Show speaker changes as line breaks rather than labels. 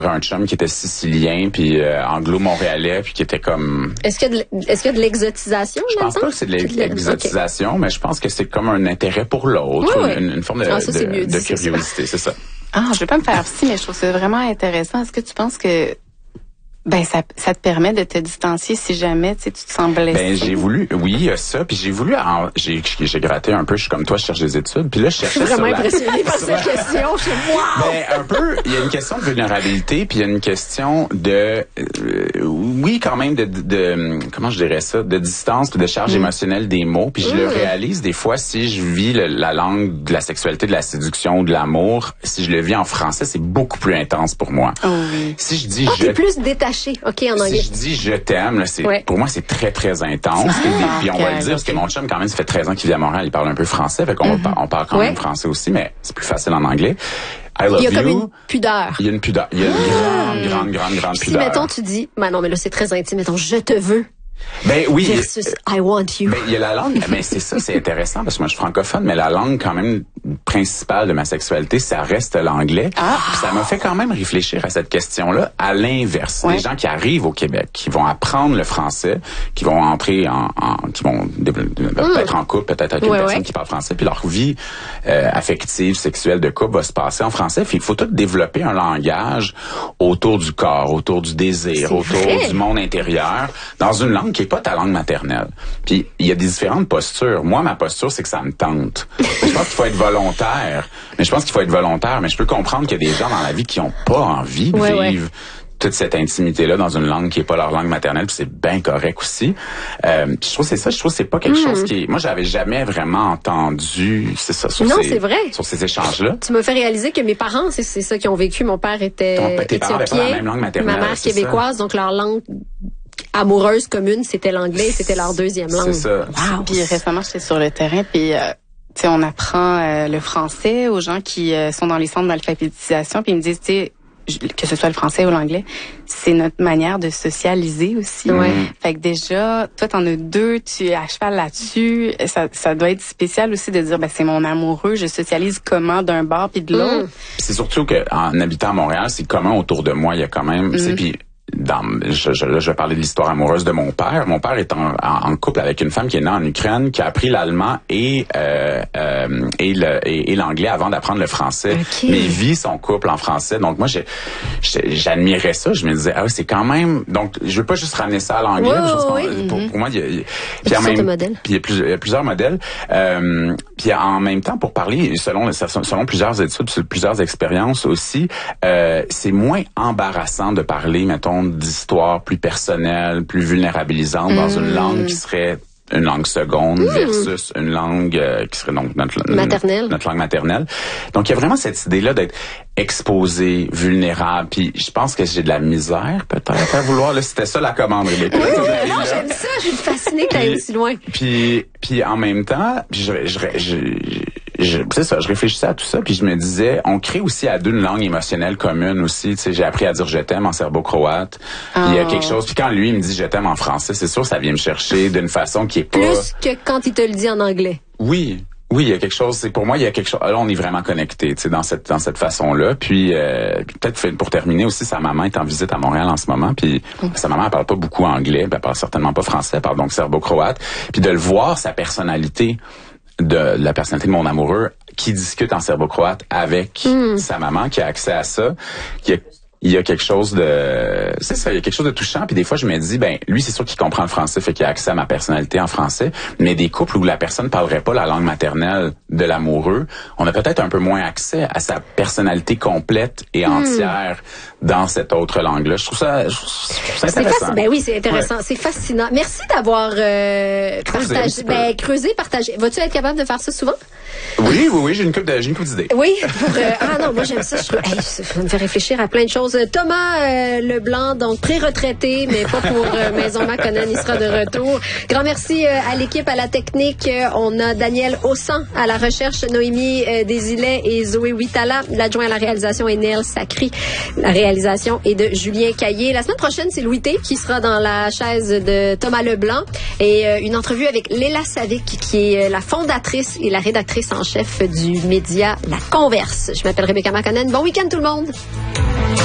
un chum qui était sicilien puis anglo-montréalais puis qui était comme...
Est-ce qu'il y a de l'exotisation?
Je pense pas que c'est de l'exotisation, mais je pense que c'est comme un intérêt pour l'autre, une forme de curiosité, c'est ça.
Je vais pas me faire psy, mais je trouve ça vraiment intéressant. Est-ce que tu penses que ça te permet de te distancier si jamais tu te sens blessé?
J'ai voulu, oui, ça, puis j'ai voulu, j'ai gratté un peu, je suis comme toi, je cherche des études, puis là je cherchais.
Je suis vraiment impressionnée par cette question, je suis
un peu, il y a une question de vulnérabilité, puis il y a une question de, oui, quand même de comment je dirais ça, de distance, puis de charge émotionnelle des mots, puis je le réalise des fois si je vis la langue de la sexualité, de la séduction, de l'amour, si je le vis en français, c'est beaucoup plus intense pour moi. Si je dis
t'es plus détaché. OK, en anglais.
Si je dis je t'aime, là, pour moi, c'est très, très intense. Puis on va le dire, parce que mon chum, quand même, ça fait 13 ans qu'il vit à Montréal, il parle un peu français, fait qu'on on parle quand même français aussi, mais c'est plus facile en anglais. I love you.
Il y a comme une pudeur.
Il y a une pudeur. Il y a une grande pudeur.
Si, mettons, tu dis, non, mais là, c'est très intime, mettons, je te veux.
Oui.
Versus I want you.
Il y a la langue, mais c'est ça, c'est intéressant parce que moi je suis francophone, mais la langue quand même principale de ma sexualité, ça reste l'anglais. Puis ça m'a fait quand même réfléchir à cette question-là à l'inverse. Les gens qui arrivent au Québec, qui vont apprendre le français, qui vont entrer qui vont peut-être en couple, peut-être avec une personne qui parle français, puis leur vie affective, sexuelle de couple va se passer en français. Puis il faut tout développer un langage autour du corps, autour du désir, autour du monde intérieur, dans une langue qui est pas ta langue maternelle. Puis il y a des différentes postures. Moi, ma posture, c'est que ça me tente. Je pense qu'il faut être volontaire. Mais je peux comprendre qu'il y a des gens dans la vie qui ont pas envie de vivre toute cette intimité-là dans une langue qui est pas leur langue maternelle, puis c'est bien correct aussi. Je trouve que c'est ça. Je trouve que c'est pas quelque chose qui est... Moi, j'avais jamais vraiment entendu, c'est ça, sur ces échanges-là.
Tu m'as fait réaliser que mes parents, c'est ça qu'ils ont vécu. Mon père était éthiopien.
Pas la même langue maternelle.
Ma mère québécoise, donc leur langue amoureuse commune, c'était l'anglais, c'était leur deuxième langue.
C'est ça.
Wow. Puis récemment, j'étais sur le terrain, puis on apprend le français aux gens qui sont dans les centres d'alphabétisation, puis ils me disent, que ce soit le français ou l'anglais, c'est notre manière de socialiser aussi. Fait que déjà, toi, t'en as deux, tu es à cheval là-dessus. Ça doit être spécial aussi de dire, c'est mon amoureux, je socialise comment d'un bord puis de l'autre.
C'est surtout qu'en habitant à Montréal, c'est commun autour de moi. Il y a quand même, puis je vais parler de l'histoire amoureuse de mon père. Mon père est en couple avec une femme qui est née en Ukraine, qui a appris l'allemand et l'anglais avant d'apprendre le français. Mais il vit son couple en français. Donc moi, j'admirais ça. Je me disais, c'est quand même... Donc, je veux pas juste ramener ça à l'anglais. Pour moi, il y a plusieurs modèles. Puis en même temps, pour parler, selon plusieurs études, plusieurs expériences aussi, c'est moins embarrassant de parler, mettons, d'histoires plus personnelles, plus vulnérabilisantes dans une langue qui serait une langue seconde versus une langue qui serait donc notre langue maternelle. Donc, il y a vraiment cette idée-là d'être exposé, vulnérable. Puis, je pense que j'ai de la misère, peut-être, à vouloir. Là, c'était ça la commande.
Non, j'aime ça. Je suis fascinée que t'ailles aussi loin.
Puis en même temps, c'est ça, je réfléchissais à tout ça, puis je me disais, on crée aussi à deux une langue émotionnelle commune aussi. Tu sais, j'ai appris à dire je t'aime en serbo-croate. Puis il y a quelque chose. Puis quand lui il me dit je t'aime en français, c'est sûr ça vient me chercher d'une façon qui est pas...
Plus que quand il te le dit en anglais.
Oui, il y a quelque chose. Pour moi, il y a quelque chose. Là, on est vraiment connectés, tu sais, dans cette façon-là. Puis peut-être pour terminer aussi, sa maman est en visite à Montréal en ce moment. Puis sa maman, elle parle pas beaucoup anglais, elle parle certainement pas français, elle parle donc serbo-croate. Puis de le voir, sa personnalité, de la personnalité de mon amoureux qui discute en serbo-croate avec sa maman, qui a accès à ça, il y a quelque chose de... C'est ça, il y a quelque chose de touchant. Puis des fois, je me dis, lui, c'est sûr qu'il comprend le français, fait qu'il a accès à ma personnalité en français. Mais des couples où la personne parlerait pas la langue maternelle de l'amoureux, on a peut-être un peu moins accès à sa personnalité complète et entière dans cette autre langue-là. Je trouve ça intéressant.
Oui, c'est intéressant. Ouais. C'est fascinant. Merci d'avoir creusé, partagé. Vas-tu être capable de faire ça souvent?
Oui, j'ai une couple d'idées.
Oui. Non, moi j'aime ça. Ça me fait réfléchir à plein de choses. Thomas Leblanc, donc pré-retraité, mais pas pour Maison Maconnen, il sera de retour. Grand merci à l'équipe, à la technique. On a Daniel Ossan à la recherche, Noémie Desilets et Zoé Huitala. L'adjoint à la réalisation est Néel Sacri. La réalisation est de Julien Caillé. La semaine prochaine, c'est Louis T qui sera dans la chaise de Thomas Leblanc et une entrevue avec Léla Savic qui est la fondatrice et la rédactrice en chef du média La Converse. Je m'appelle Rebecca Maconnen. Bon week-end tout le monde!